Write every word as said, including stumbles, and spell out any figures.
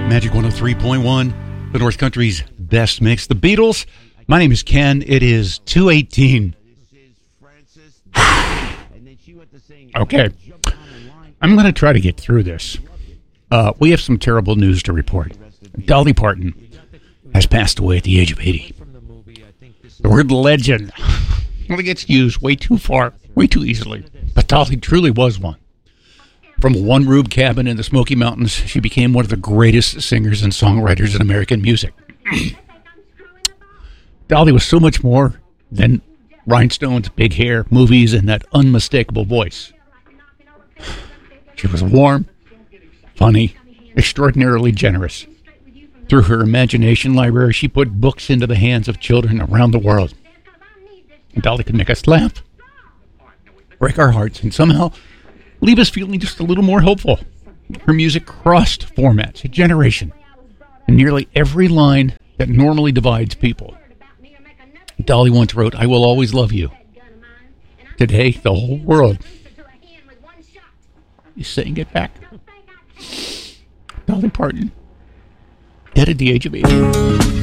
Magic one oh three point one, the North Country's best mix. The Beatles. My name is Ken. It is two eighteen. Okay. I'm going to try to get through this. Uh, we have some terrible news to report. Dolly Parton has passed away at the age of eighty. The word legend only gets used way too far, way too easily. But Dolly truly was one. From a one-room cabin in the Smoky Mountains, she became one of the greatest singers and songwriters in American music. Dolly was so much more than rhinestones, big hair, movies, and that unmistakable voice. She was warm, funny, extraordinarily generous. Through her imagination library, she put books into the hands of children around the world. And Dolly could make us laugh, break our hearts, and somehow leave us feeling just a little more hopeful. Her music crossed formats, a generation, and nearly every line that normally divides people. Dolly once wrote, "I will always love you." Today, the whole world is saying it back. Dolly Parton, dead at the age of eighty.